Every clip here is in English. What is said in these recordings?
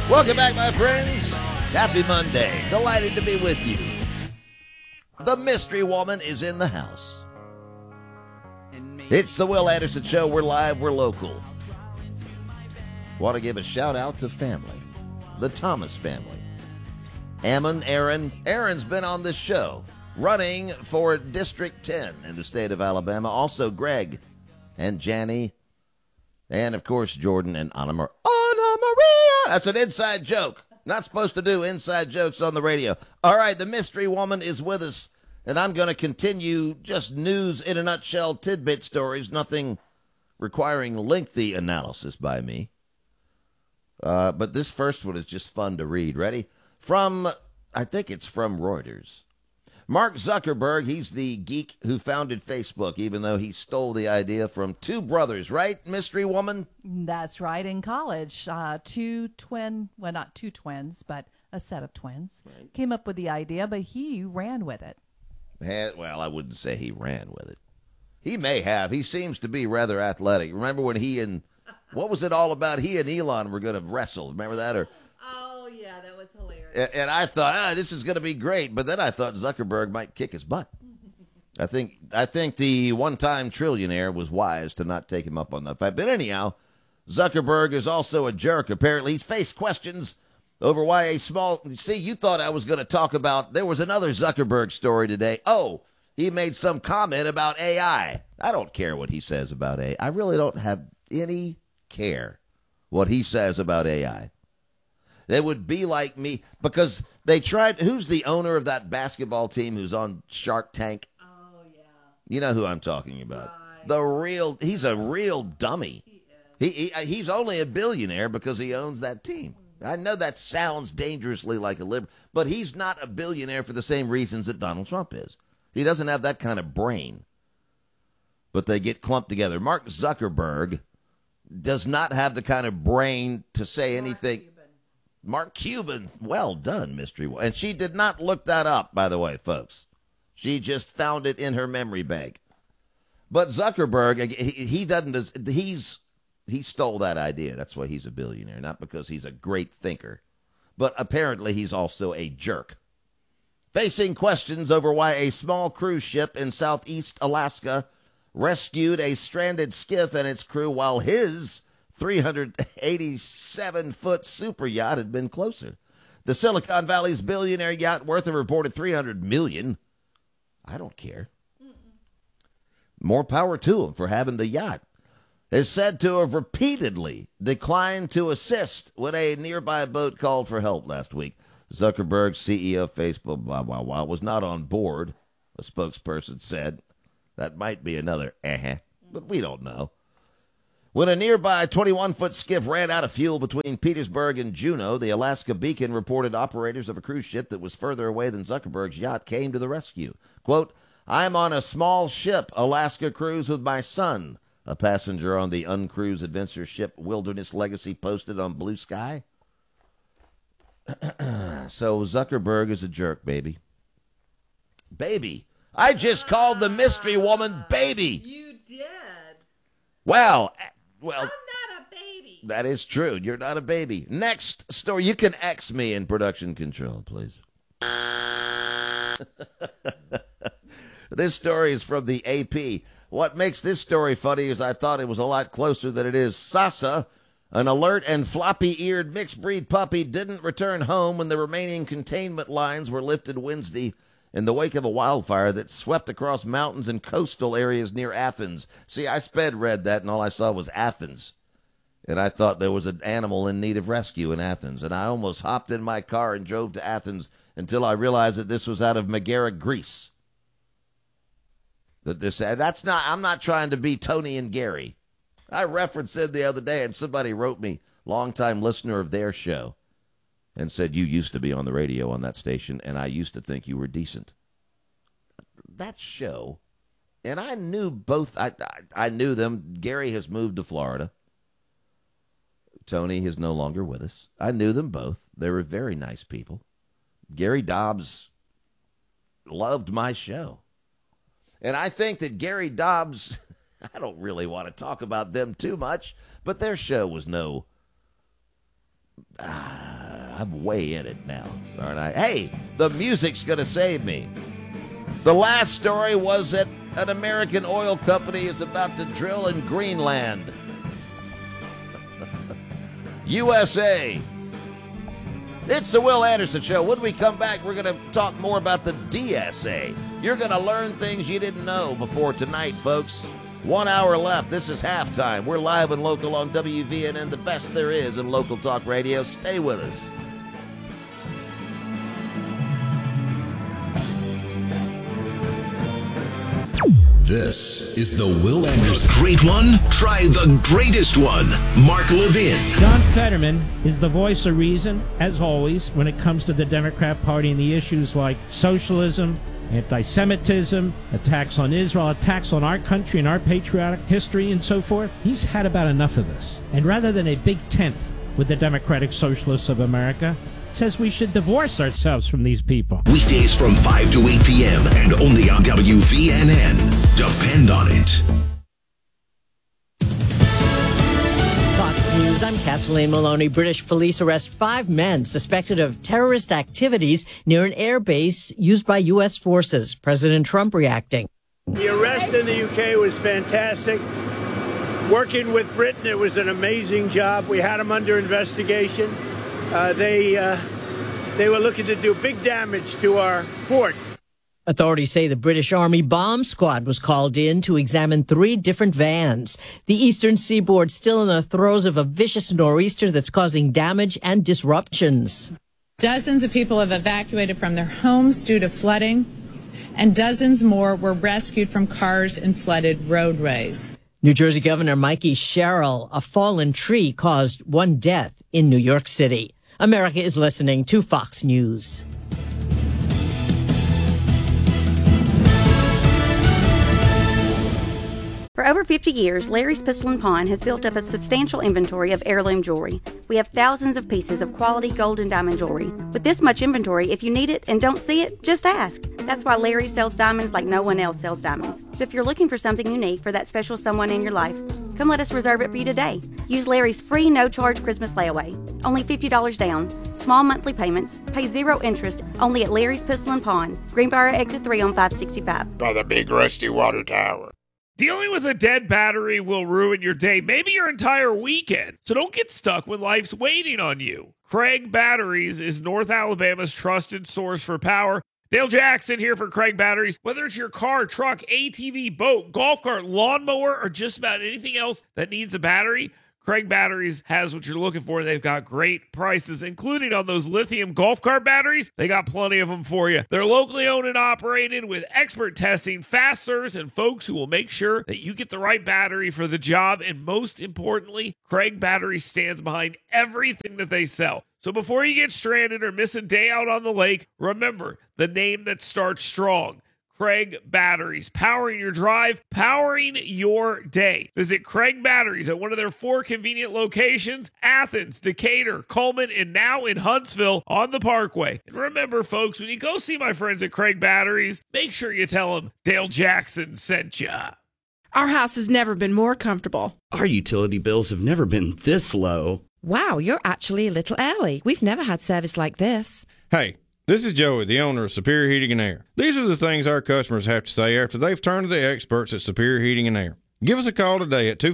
Welcome back, my friends. Happy Monday. Delighted to be with you. The mystery woman is in the house. It's the Will Anderson Show. We're live. We're local. Want to give a shout out to family. The Thomas family. Ammon, Aaron. Aaron's been on this show, running for District 10 in the state of Alabama. Also, Greg and Janny. And, of course, Jordan and Anna Maria. That's an inside joke. Not supposed to do inside jokes on the radio. All right, the mystery woman is with us, and I'm going to continue just news in a nutshell, tidbit stories, nothing requiring lengthy analysis by me. But this first one is just fun to read. Ready? I think it's from Reuters. Mark Zuckerberg, he's the geek who founded Facebook, even though he stole the idea from two brothers, right, mystery woman? That's right, in college. Not two twins, but a set of twins. Right. Came up with the idea, but he ran with it. Well, I wouldn't say he ran with it. He may have. He seems to be rather athletic. Remember when what was it all about? He and Elon were going to wrestle. Remember that? Oh, yeah, that was hilarious. And I thought, this is going to be great. But then I thought Zuckerberg might kick his butt. I think the one-time trillionaire was wise to not take him up on that fight. But anyhow, Zuckerberg is also a jerk. Apparently, he's faced questions over why a small... See, you thought I was going to talk about... There was another Zuckerberg story today. Oh, he made some comment about AI. I don't care what he says about AI. I really don't have any care what he says about AI. They would be like me because they tried. Who's the owner of that basketball team who's on Shark Tank? Oh, yeah. You know who I'm talking about. Right. He's a real dummy. He's only a billionaire because he owns that team. I know that sounds dangerously like a liberal, but he's not a billionaire for the same reasons that Donald Trump is. He doesn't have that kind of brain. But they get clumped together. Mark Zuckerberg does not have the kind of brain to say anything. Mark Cuban. Well done, mystery. And she did not look that up, by the way, folks. She just found it in her memory bank. But Zuckerberg, he stole that idea. That's why he's a billionaire, not because he's a great thinker. But apparently he's also a jerk. Facing questions over why a small cruise ship in southeast Alaska rescued a stranded skiff and its crew while his 387-foot super yacht had been closer. The Silicon Valley's billionaire yacht worth a reported $300 million. I don't care. More power to him for having the yacht. Is said to have repeatedly declined to assist when a nearby boat called for help last week. Zuckerberg, CEO of Facebook, was not on board, a spokesperson said. That might be another but we don't know. When a nearby 21-foot skiff ran out of fuel between Petersburg and Juneau, the Alaska Beacon reported operators of a cruise ship that was further away than Zuckerberg's yacht came to the rescue. Quote, I'm on a small ship, Alaska cruise with my son, a passenger on the uncruised adventure ship Wilderness Legacy posted on Blue Sky. So Zuckerberg is a jerk, baby. Baby. I just called the mystery woman baby. You did. Wow. Well, I'm not a baby. That is true. You're not a baby. Next story. You can X me in production control, please. This story is from the AP. What makes this story funny is I thought it was a lot closer than it is. Sasa, an alert and floppy-eared mixed-breed puppy, didn't return home when the remaining containment lines were lifted Wednesday in the wake of a wildfire that swept across mountains and coastal areas near Athens. See, I read that, and all I saw was Athens. And I thought there was an animal in need of rescue in Athens. And I almost hopped in my car and drove to Athens until I realized that this was out of Megara, Greece. I'm not trying to be Tony and Gary. I referenced it the other day, and somebody wrote me, longtime listener of their show, and said, you used to be on the radio on that station, and I used to think you were decent. That show, and I knew both, I knew them. Gary has moved to Florida. Tony is no longer with us. I knew them both. They were very nice people. Gary Dobbs loved my show. And I think that Gary Dobbs, I don't really want to talk about them too much, but their show was no I'm way in it now, aren't I? Hey, the music's going to save me. The last story was that an American oil company is about to drill in Greenland. USA. It's the Will Anderson Show. When we come back, we're going to talk more about the DSA. You're going to learn things you didn't know before tonight, folks. 1 hour left. This is halftime. We're live and local on WVNN, the best there is in local talk radio. Stay with us. This is the Will Anderson. Great one? Try the greatest one. Mark Levin. John Fetterman is the voice of reason, as always, when it comes to the Democrat Party and the issues like socialism, anti-Semitism, attacks on Israel, attacks on our country and our patriotic history and so forth. He's had about enough of this. And rather than a big tent with the Democratic Socialists of America, says we should divorce ourselves from these people. Weekdays from 5 to 8 p.m. and only on WVNN. Depend on it. Fox News, I'm Kathleen Maloney. British police arrest 5 men suspected of terrorist activities near an air base used by U.S. forces. President Trump reacting. The arrest in the UK was fantastic. Working with Britain, it was an amazing job. We had them under investigation. They were looking to do big damage to our fort. Authorities say the British Army bomb squad was called in to examine 3 different vans. The eastern seaboard still in the throes of a vicious nor'easter that's causing damage and disruptions. Dozens of people have evacuated from their homes due to flooding, and dozens more were rescued from cars in flooded roadways. New Jersey Governor Mikey Sherrill, a fallen tree caused 1 death in New York City. America is listening to Fox News. For over 50 years, Larry's Pistol and Pawn has built up a substantial inventory of heirloom jewelry. We have thousands of pieces of quality gold and diamond jewelry. With this much inventory, if you need it and don't see it, just ask. That's why Larry sells diamonds like no one else sells diamonds. So if you're looking for something unique for that special someone in your life, come let us reserve it for you today. Use Larry's free no-charge Christmas layaway. Only $50 down. Small monthly payments. Pay 0 interest. Only at Larry's Pistol and Pawn. Greenbrier Exit 3 on 565. By the big rusty water tower. Dealing with a dead battery will ruin your day, maybe your entire weekend. So don't get stuck when life's waiting on you. Craig Batteries is North Alabama's trusted source for power. Dale Jackson here for Craig Batteries. Whether it's your car, truck, ATV, boat, golf cart, lawnmower, or just about anything else that needs a battery, Craig Batteries has what you're looking for. They've got great prices, including on those lithium golf cart batteries. They got plenty of them for you. They're locally owned and operated with expert testing, fast service, and folks who will make sure that you get the right battery for the job. And most importantly, Craig Batteries stands behind everything that they sell. So before you get stranded or miss a day out on the lake, remember the name that starts strong. Craig Batteries, powering your drive, powering your day. Visit Craig Batteries at one of their 4 convenient locations, Athens, Decatur, Coleman, and now in Huntsville on the Parkway. And remember, folks, when you go see my friends at Craig Batteries, make sure you tell them Dale Jackson sent ya. Our house has never been more comfortable. Our utility bills have never been this low. Wow, you're actually a little early. We've never had service like this. Hey. This is Joey, the owner of Superior Heating and Air. These are the things our customers have to say after they've turned to the experts at Superior Heating and Air. Give us a call today at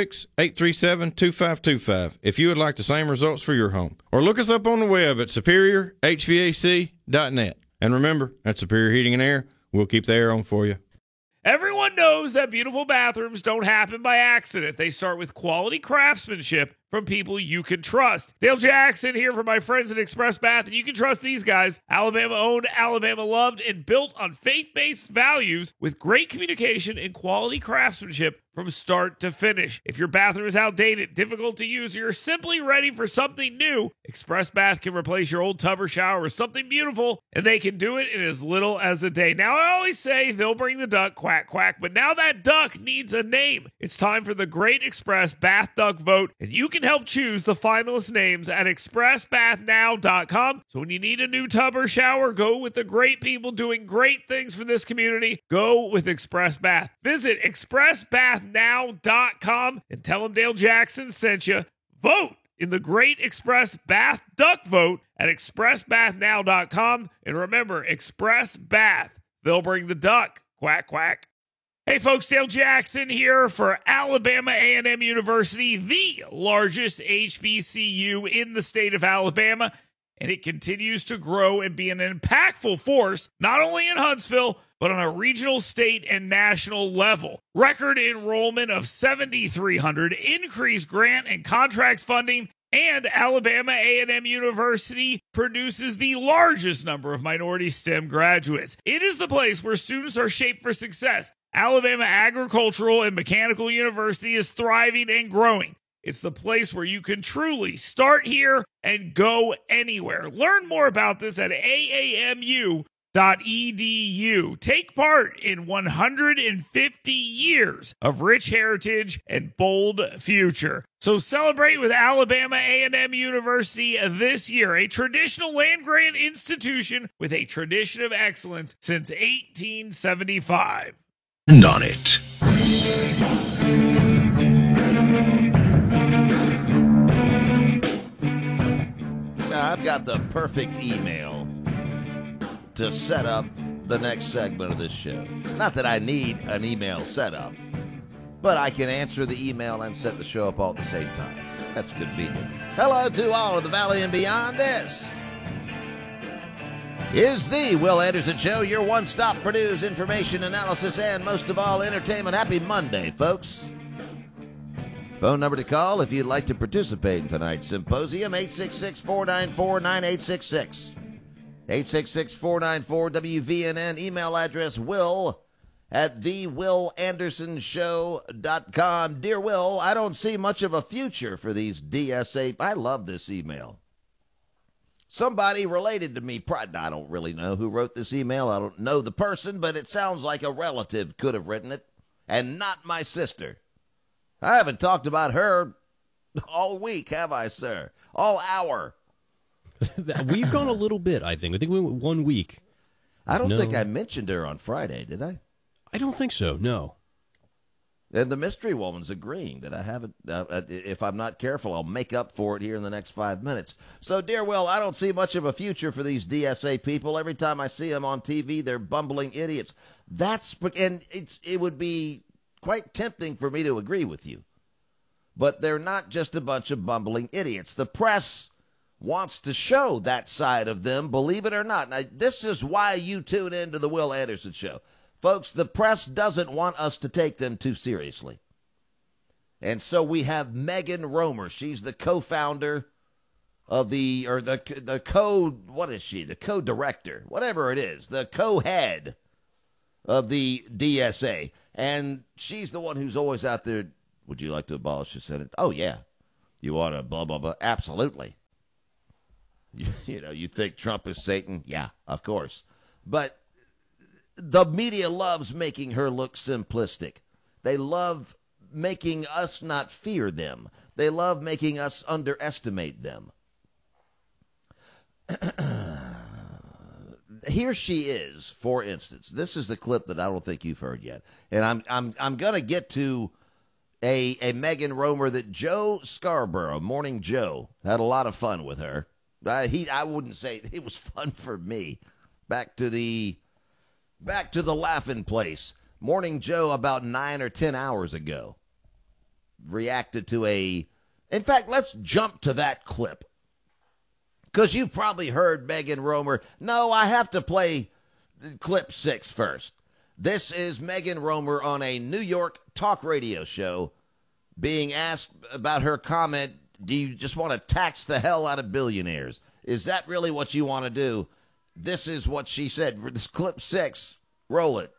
256-837-2525 if you would like the same results for your home. Or look us up on the web at superiorhvac.net. And remember, at Superior Heating and Air, we'll keep the air on for you. Everyone knows that beautiful bathrooms don't happen by accident. They start with quality craftsmanship from people you can trust. Dale Jackson here for my friends at Express Bath, and you can trust these guys. Alabama owned, Alabama loved, and built on faith-based values with great communication and quality craftsmanship from start to finish. If your bathroom is outdated, difficult to use, or you're simply ready for something new, Express Bath can replace your old tub or shower with something beautiful, and they can do it in as little as a day. Now, I always say they'll bring the duck, quack, quack, but now that duck needs a name. It's time for the Great Express Bath Duck Vote, and you can help choose the finalist names at expressbathnow.com. So when you need a new tub or shower, go with the great people doing great things for this community. Go with Express Bath. Visit expressbathnow.com and tell them Dale Jackson sent you. Vote in the Great Express Bath Duck Vote at expressbathnow.com. And remember, Express Bath, they'll bring the duck. Quack, quack. Hey folks, Dale Jackson here for Alabama A&M University, the largest HBCU in the state of Alabama, and it continues to grow and be an impactful force, not only in Huntsville, but on a regional, state, and national level. Record enrollment of 7,300, increased grant and contracts funding, and Alabama A&M University produces the largest number of minority STEM graduates. It is the place where students are shaped for success. Alabama Agricultural and Mechanical University is thriving and growing. It's the place where you can truly start here and go anywhere. Learn more about this at aamu.edu. Take part in 150 years of rich heritage and bold future. So celebrate with Alabama A&M University this year, a traditional land-grant institution with a tradition of excellence since 1875. And on it. Now, I've got the perfect email to set up the next segment of this show. Not that I need an email setup, but I can answer the email and set the show up all at the same time. That's convenient. Hello to all of the Valley and beyond. This is the Will Anderson Show, your one-stop for news, information, analysis, and most of all, entertainment. Happy Monday, folks. Phone number to call if you'd like to participate in tonight's symposium, 866-494-9866. 866-494-WVNN. Email address will@thewillandersonshow.com. Dear Will, I don't see much of a future for these DSA. I love this email. Somebody related to me, I don't really know who wrote this email. I don't know the person, but it sounds like a relative could have written it, and not my sister. I haven't talked about her all week, have I, sir? All hour. We've gone a little bit, I think. I think we went 1 week. I don't think I mentioned her on Friday, did I? I don't think so, no. And the mystery woman's agreeing that I haven't, if I'm not careful, I'll make up for it here in the next 5 minutes. So, dear Will, I don't see much of a future for these DSA people. Every time I see them on TV, they're bumbling idiots. And it would be quite tempting for me to agree with you. But they're not just a bunch of bumbling idiots. The press wants to show that side of them, believe it or not. Now, this is why you tune into the Will Anderson Show. Folks, the press doesn't want us to take them too seriously. And so we have Megan Romer. She's the co-founder of the co-director, whatever it is, the co-head of the DSA. And she's the one who's always out there, would you like to abolish the Senate? Oh, yeah. You ought to blah, blah, blah. Absolutely. You think Trump is Satan? Yeah, of course. But the media loves making her look simplistic. They love making us not fear them. They love making us underestimate them. Here she is, for instance. This is the clip that I don't think you've heard yet. And I'm going to get to a Megan Romer that Joe Scarborough, Morning Joe, had a lot of fun with her. I wouldn't say it was fun for me. Back to the laughing place. Morning Joe, about 9 or 10 hours ago, reacted to in fact, let's jump to that clip. Because you've probably heard Megan Romer. No, I have to play clip 6 first. This is Megan Romer on a New York talk radio show being asked about her comment, do you just want to tax the hell out of billionaires? Is that really what you want to do? This is what she said. This clip 6. Roll it.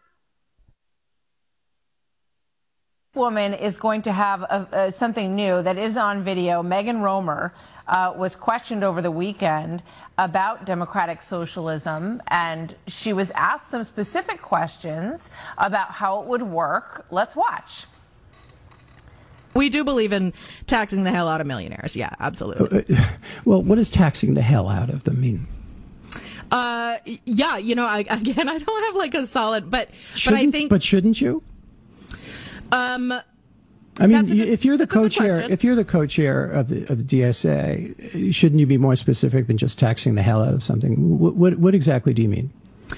Woman is going to have something new that is on video. Megan Romer was questioned over the weekend about democratic socialism, and she was asked some specific questions about how it would work. Let's watch. We do believe in taxing the hell out of millionaires. Yeah, absolutely. Well, what does taxing the hell out of them mean? Yeah, I don't have like a solid, but I think. But shouldn't you? I mean, if you're the co-chair, of the DSA, shouldn't you be more specific than just taxing the hell out of something? What exactly do you mean?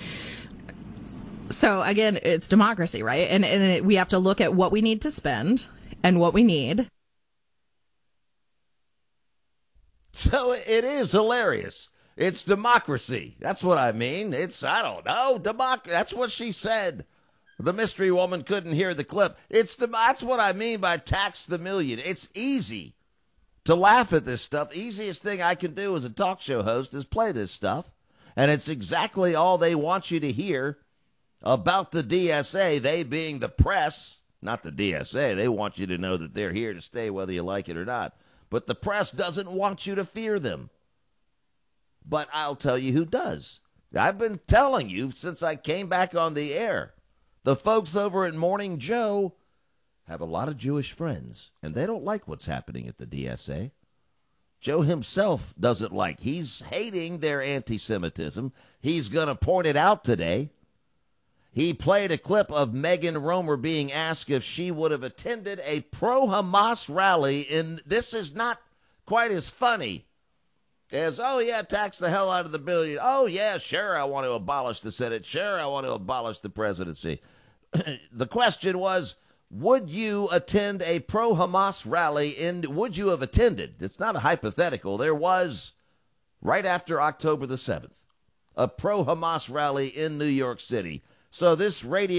So again, it's democracy, right? And we have to look at what we need to spend and what we need. So it is hilarious. It's democracy. That's what I mean. I don't know, that's what she said. The mystery woman couldn't hear the clip. That's what I mean by tax the million. It's easy to laugh at this stuff. Easiest thing I can do as a talk show host is play this stuff. And it's exactly all they want you to hear about the DSA, they being the press, not the DSA. They want you to know that they're here to stay whether you like it or not. But the press doesn't want you to fear them. But I'll tell you who does. I've been telling you since I came back on the air. The folks over at Morning Joe have a lot of Jewish friends, and they don't like what's happening at the DSA. Joe himself doesn't like. He's hating their anti-Semitism. He's going to point it out today. He played a clip of Megan Romer being asked if she would have attended a pro-Hamas rally, and this is not quite as funny as, oh, yeah, tax the hell out of the billion. Oh, yeah, sure, I want to abolish the Senate. Sure, I want to abolish the presidency. The question was, would you attend a pro-Hamas rally, and would you have attended? It's not a hypothetical. There was, right after October the 7th, a pro-Hamas rally in New York City. So this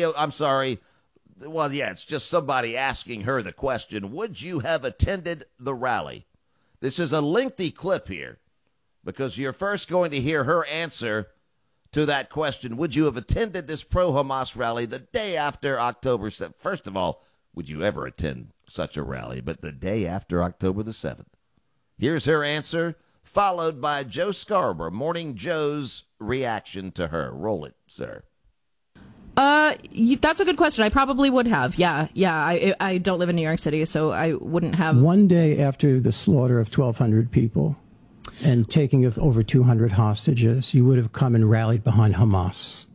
it's just somebody asking her the question, would you have attended the rally? This is a lengthy clip here because you're first going to hear her answer to that question. Would you have attended this pro-Hamas rally the day after October 7th? First of all, would you ever attend such a rally? But the day after October the 7th. Here's her answer, followed by Joe Scarborough, Morning Joe's reaction to her. Roll it, sir. That's a good question. I probably would have. Yeah. I don't live in New York City, so I wouldn't have. One day after the slaughter of 1,200 people and taking of over 200 hostages, you would have come and rallied behind Hamas.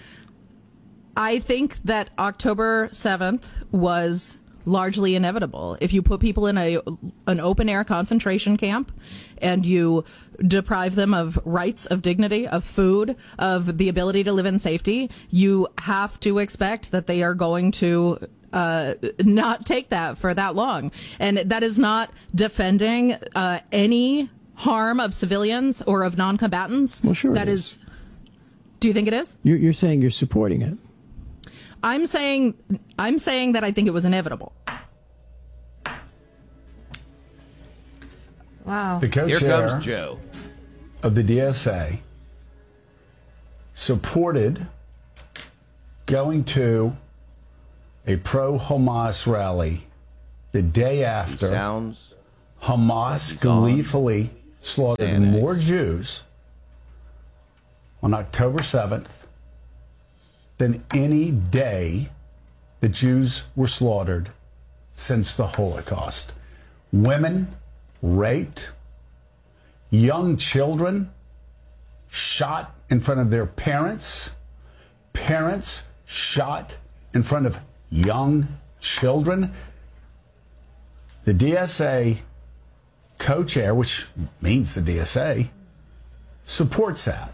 I think that October 7th was largely inevitable. If you put people in an open-air concentration camp and you deprive them of rights, of dignity, of food, of the ability to live in safety, you have to expect that they are going to not take that for that long. And that is not defending any harm of civilians or of non-combatants. Well, sure. That is. Do you think it is? You're saying you're supporting it. I'm saying that I think it was inevitable. Wow. The co-chair Here comes Joe of the DSA supported going to a pro-Hamas rally the day after Hamas gleefully slaughtered more Jews on October 7th than any day the Jews were slaughtered since the Holocaust. Women raped, young children shot in front of their parents, parents shot in front of young children. The DSA co-chair, which means the DSA, supports that.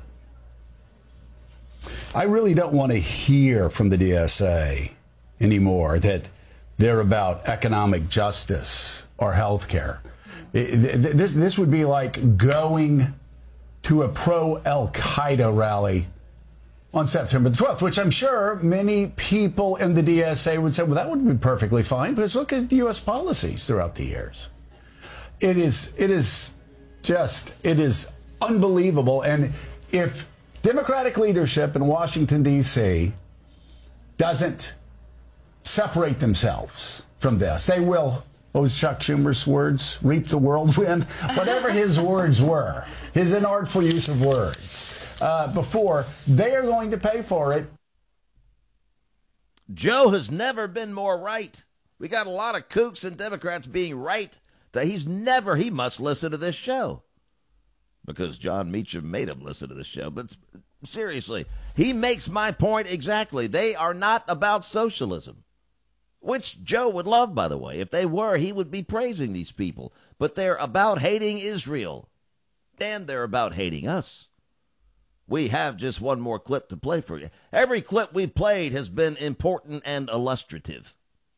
I really don't want to hear from the DSA anymore that they're about economic justice or health care. This would be like going to a pro-Al-Qaeda rally on September the 12th, which I'm sure many people in the DSA would say, well, that would be perfectly fine, but let's look at the U.S. policies throughout the years. It is unbelievable. And if Democratic leadership in Washington, D.C. doesn't separate themselves from this, they will, what was Chuck Schumer's words, reap the whirlwind? Whatever his words were, his inartful use of words, before, they are going to pay for it. Joe has never been more right. We got a lot of kooks and Democrats being right that he must listen to this show. Because John Meacham made him listen to the show. But seriously, he makes my point exactly. They are not about socialism. which Joe would love, by the way. If they were, he would be praising these people. But they're about hating Israel, and they're about hating us. We have just one more clip to play for you. Every clip we've played has been important and illustrative.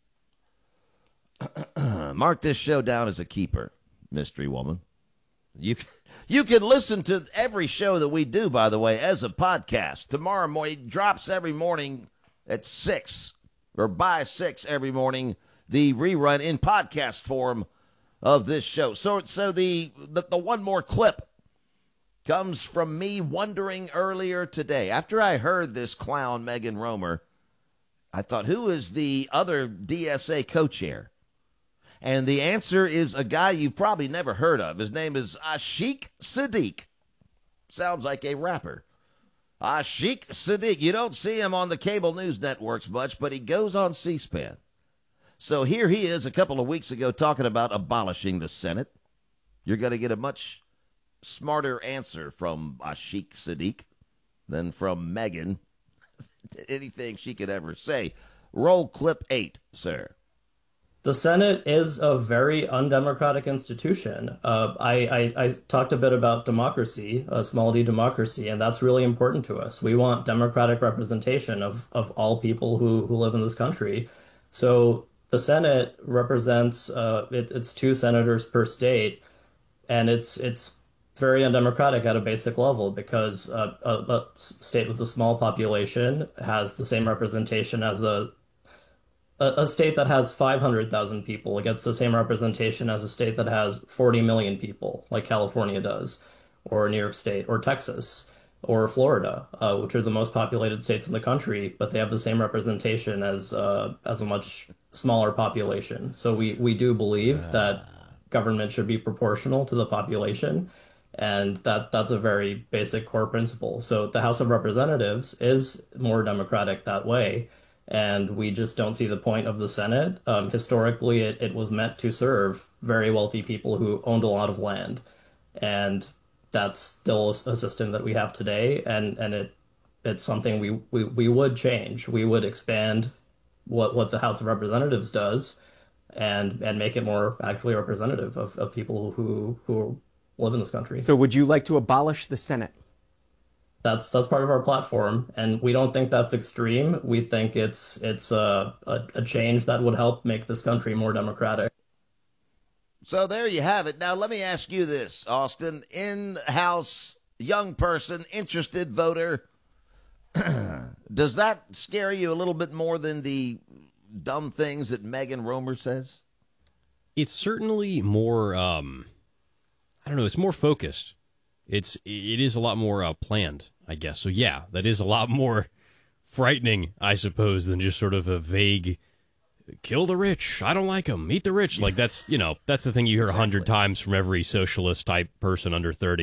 Mark this show down as a keeper, mystery woman. You can listen to every show that we do, by the way, as a podcast. Tomorrow morning, it drops every morning at 6, or by 6 every morning, the rerun in podcast form of this show. So the one more clip comes from me wondering earlier today. After I heard this clown, Megan Romer, I thought, who is the other DSA co-chair? And the answer is a guy you've probably never heard of. His name is Ashik Siddiq. Sounds like a rapper. Ashik Siddiq. You don't see him on the cable news networks much, but he goes on C-SPAN. So here he is a couple of weeks ago talking about abolishing the Senate. You're going to get a much smarter answer from Ashik Siddiq than from Megan. Anything she could ever say. Roll clip 8, sir. The Senate is a very undemocratic institution. I talked a bit about democracy, small d democracy, and that's really important to us. We want democratic representation of all people who live in this country. So the Senate represents it's 2 senators per state, and it's very undemocratic at a basic level because a state with a small population has the same representation as a state that has 500,000 people gets the same representation as a state that has 40 million people, like California does, or New York State, or Texas, or Florida, which are the most populated states in the country, but they have the same representation as a much smaller population. So we do believe that government should be proportional to the population, and that's a very basic core principle. So the House of Representatives is more democratic that way. And we just don't see the point of the Senate. Historically, it was meant to serve very wealthy people who owned a lot of land. And that's still a system that we have today. And it's something we would change. We would expand what the House of Representatives does and make it more actually representative of people who live in this country. So would you like to abolish the Senate? That's part of our platform, and we don't think that's extreme. We think it's a change that would help make this country more democratic. So there you have it. Now let me ask you this, Austin. In-house, young person, interested voter, does that scare you a little bit more than the dumb things that Megan Romer says? It's certainly more, I don't know, it's more focused. It is a lot more planned, I guess. So yeah, that is a lot more frightening, I suppose, than just sort of a vague kill the rich. I don't like them. Eat the rich. Like that's the thing you hear 100 times from every socialist type person under 30.